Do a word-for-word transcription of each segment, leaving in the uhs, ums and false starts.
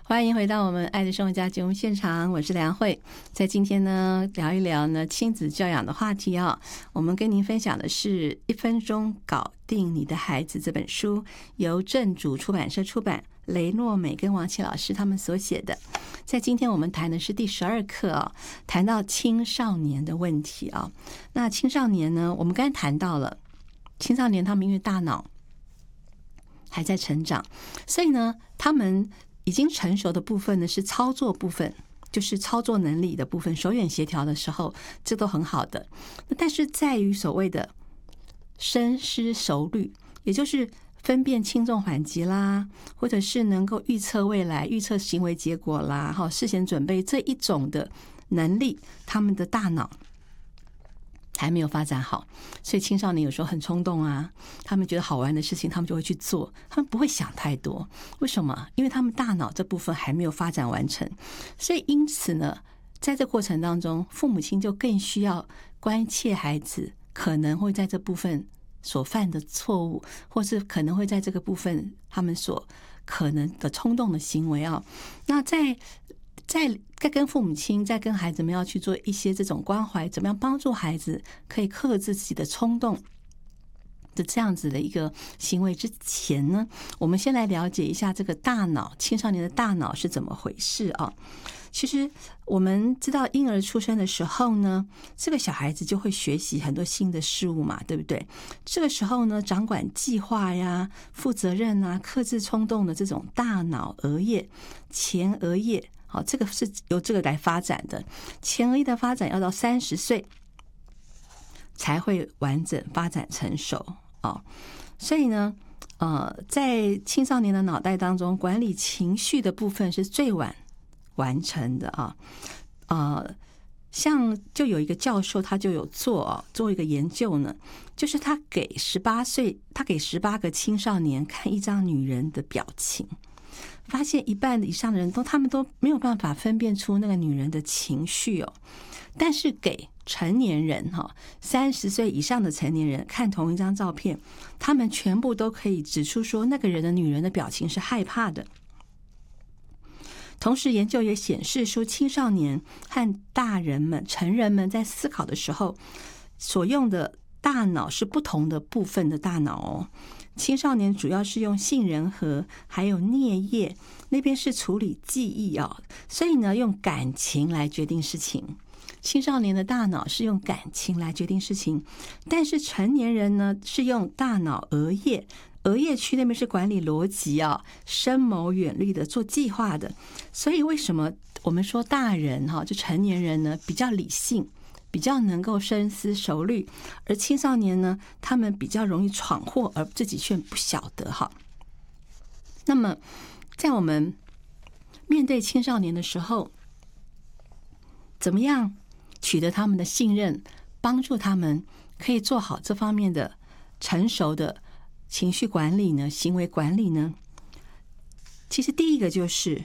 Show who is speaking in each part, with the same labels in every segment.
Speaker 1: 欢迎回到我们爱的生活家节目现场，我是梁慧。在今天呢，聊一聊呢亲子教养的话题啊。我们跟您分享的是一分钟搞定你的孩子这本书，由正主出版社出版，雷诺美跟王琦老师他们所写的。在今天我们谈的是第十二课啊，谈到青少年的问题啊。那青少年呢，我们刚才谈到了青少年，他们因为大脑还在成长，所以呢，他们已经成熟的部分呢是操作部分，就是操作能力的部分，手眼协调的时候，这都很好的。但是在于所谓的深思熟虑，也就是分辨轻重缓急啦，或者是能够预测未来、预测行为结果啦，哈，事先准备这一种的能力，他们的大脑还没有发展好，所以青少年有时候很冲动啊，他们觉得好玩的事情他们就会去做，他们不会想太多。为什么？因为他们大脑这部分还没有发展完成，所以因此呢，在这过程当中，父母亲就更需要关切孩子可能会在这部分所犯的错误，或是可能会在这个部分他们所可能的冲动的行为啊。那在在在跟父母亲，在跟孩子们要去做一些这种关怀，怎么样帮助孩子可以克制自己的冲动的这样子的一个行为之前呢，我们先来了解一下这个大脑，青少年的大脑是怎么回事啊？其实我们知道，婴儿出生的时候呢，这个小孩子就会学习很多新的事物嘛，对不对？这个时候呢，掌管计划呀、负责任啊、克制冲动的这种大脑额叶、前额叶，好，这个是由这个来发展的。前额叶的发展要到三十岁才会完整发展成熟啊，所以呢，呃，在青少年的脑袋当中，管理情绪的部分是最晚完成的啊。呃，像就有一个教授，他就有做啊，做一个研究呢，就是他给十八岁，他给十八个青少年看一张女人的表情。发现一半以上的人都他们都没有办法分辨出那个女人的情绪哦，但是给成年人哈，三十岁以上的成年人看同一张照片，他们全部都可以指出说那个人的女人的表情是害怕的。同时，研究也显示出青少年和大人们、成人们在思考的时候所用的大脑是不同的部分的大脑哦。青少年主要是用杏仁核还有颞叶，那边是处理记忆啊，所以呢用感情来决定事情。青少年的大脑是用感情来决定事情，但是成年人呢是用大脑额叶，额叶区那边是管理逻辑啊、深谋远虑的做计划的。所以为什么我们说大人哈，就成年人呢比较理性，比较能够深思熟虑，而青少年呢，他们比较容易闯祸，而自己却不晓得哈。那么，在我们面对青少年的时候，怎么样取得他们的信任，帮助他们可以做好这方面的成熟的情绪管理呢？行为管理呢？其实第一个就是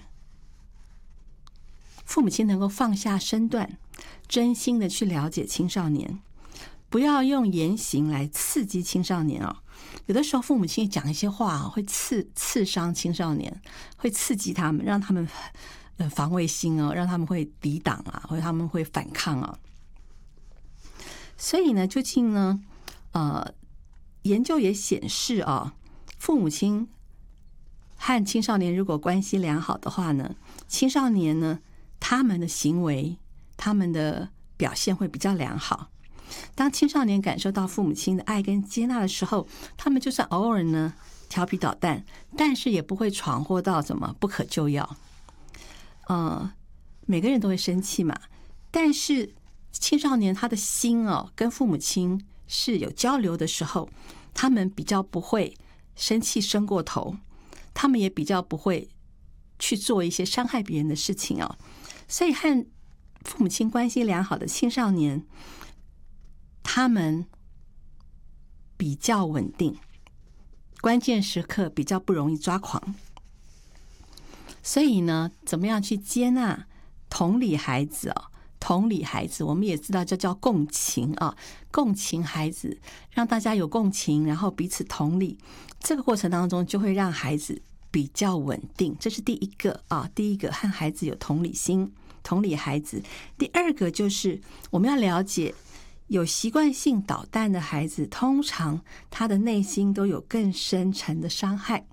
Speaker 1: 父母亲能够放下身段，真心的去了解青少年，不要用言行来刺激青少年啊。有的时候父母亲讲一些话会刺刺伤青少年，会刺激他们，让他们呃防卫心哦，让他们会抵挡啊，或者他们会反抗啊。所以呢，究竟呢，呃，研究也显示啊，父母亲和青少年如果关系良好的话呢，青少年呢，他们的行为、他们的表现会比较良好。当青少年感受到父母亲的爱跟接纳的时候，他们就算偶尔呢调皮捣蛋，但是也不会闯祸到什么不可救药。呃，每个人都会生气嘛，但是青少年他的心哦，跟父母亲是有交流的时候，他们比较不会生气生过头，他们也比较不会去做一些伤害别人的事情哦。所以和父母亲关系良好的青少年，他们比较稳定，关键时刻比较不容易抓狂。所以呢，怎么样去接纳、同理孩子啊？同理孩子，我们也知道这叫共情啊，共情孩子，让大家有共情，然后彼此同理。这个过程当中，就会让孩子比较稳定，这是第一个啊。第一个和孩子有同理心，同理孩子。第二个就是我们要了解，有习惯性捣蛋的孩子，通常他的内心都有更深沉的伤害。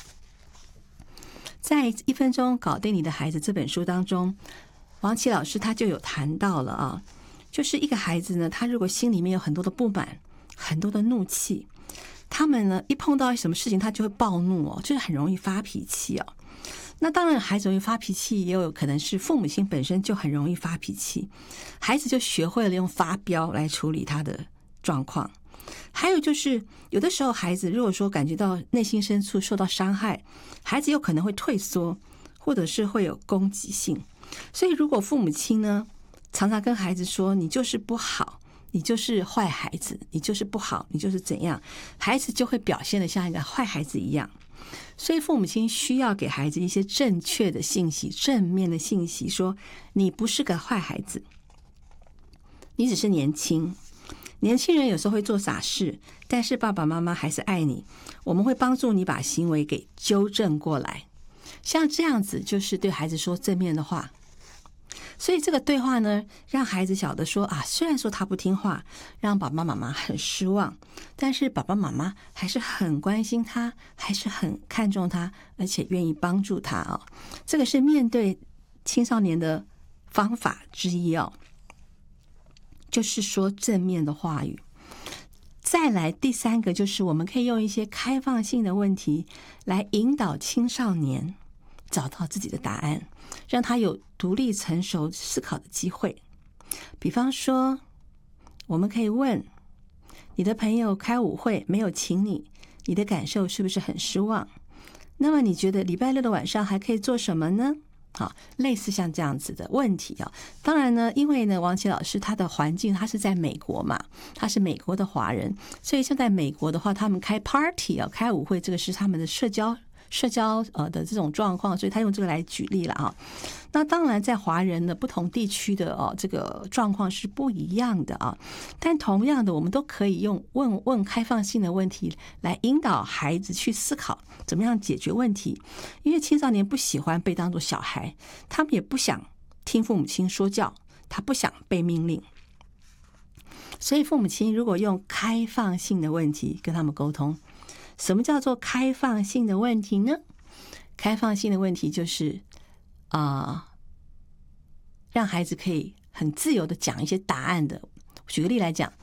Speaker 1: 在一分钟搞定你的孩子这本书当中，王琦老师他就有谈到了啊，就是一个孩子呢，他如果心里面有很多的不满，很多的怒气，他们呢一碰到什么事情他就会暴怒哦，就是很容易发脾气哦。那当然孩子容易发脾气，也有可能是父母亲本身就很容易发脾气，孩子就学会了用发飙来处理他的状况。还有就是有的时候孩子如果说感觉到内心深处受到伤害，孩子有可能会退缩，或者是会有攻击性。所以如果父母亲呢常常跟孩子说你就是不好，你就是坏孩子，你就是不好，你就是怎样，孩子就会表现得像一个坏孩子一样。所以父母亲需要给孩子一些正确的信息，正面的信息，说你不是个坏孩子，你只是年轻。年轻人有时候会做傻事，但是爸爸妈妈还是爱你，我们会帮助你把行为给纠正过来。像这样子就是对孩子说正面的话。所以这个对话呢，让孩子晓得说啊，虽然说他不听话，让爸爸妈妈很失望，但是爸爸妈妈还是很关心他，还是很看重他，而且愿意帮助他哦。这个是面对青少年的方法之一哦，就是说正面的话语。再来第三个，就是我们可以用一些开放性的问题来引导青少年找到自己的答案，让他有独立成熟思考的机会。比方说，我们可以问你的朋友开舞会没有请你，你的感受是不是很失望？那么你觉得礼拜六的晚上还可以做什么呢？好，类似像这样子的问题啊。当然呢，因为呢，王琦老师他的环境他是在美国嘛，他是美国的华人，所以像在美国的话，他们开 party 啊，开舞会，这个是他们的社交社交呃的这种状况，所以他用这个来举例了啊。那当然，在华人的不同地区的哦这个状况是不一样的啊。但同样的，我们都可以用问问开放性的问题来引导孩子去思考怎么样解决问题。因为青少年不喜欢被当作小孩，他们也不想听父母亲说教，他不想被命令。所以父母亲如果用开放性的问题跟他们沟通，什么叫做开放性的问题呢？开放性的问题就是啊、呃，让孩子可以很自由的讲一些答案的。举个例来讲，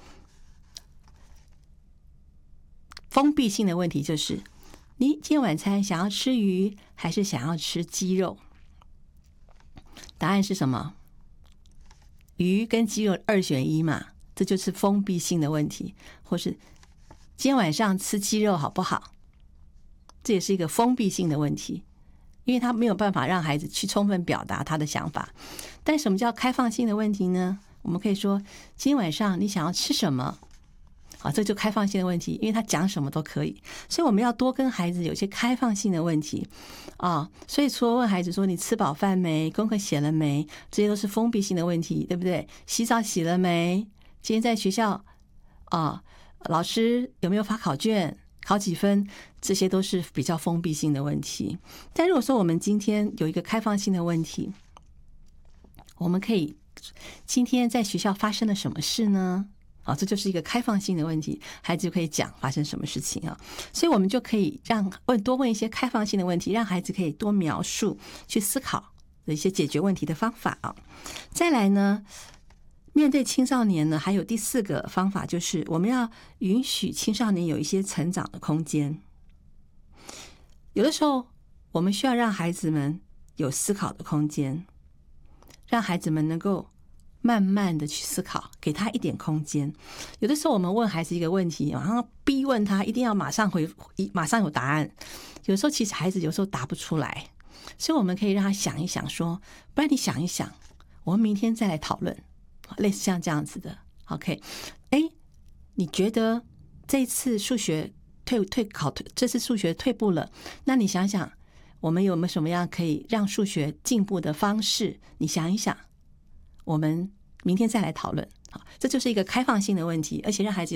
Speaker 1: 封闭性的问题就是你今天晚餐想要吃鱼还是想要吃鸡肉？答案是什么？鱼跟鸡肉二选一嘛，这就是封闭性的问题。或是今天晚上吃鸡肉好不好？这也是一个封闭性的问题，因为他没有办法让孩子去充分表达他的想法。但什么叫开放性的问题呢？我们可以说今天晚上你想要吃什么？好，这就开放性的问题，因为他讲什么都可以。所以我们要多跟孩子有些开放性的问题啊。所以除了问孩子说你吃饱饭没，功课写了没，这些都是封闭性的问题，对不对？洗澡洗了没？今天在学校啊，老师有没有发考卷？考几分？这些都是比较封闭性的问题。但如果说我们今天有一个开放性的问题，我们可以今天在学校发生了什么事呢？啊，这就是一个开放性的问题，孩子就可以讲发生什么事情啊。所以我们就可以让问多问一些开放性的问题，让孩子可以多描述，去思考的一些解决问题的方法啊。再来呢，面对青少年呢，还有第四个方法，就是我们要允许青少年有一些成长的空间。有的时候我们需要让孩子们有思考的空间，让孩子们能够慢慢的去思考，给他一点空间。有的时候我们问孩子一个问题，马上逼问他一定要马上回，马上有答案。有时候其实孩子有时候答不出来，所以我们可以让他想一想，说不然你想一想，我们明天再来讨论，类似像这样子的。 OK， 哎，你觉得这次数学退退考退这次数学退步了，那你想想我们有没有什么样可以让数学进步的方式？你想一想，我们明天再来讨论。好，这就是一个开放性的问题，而且让孩子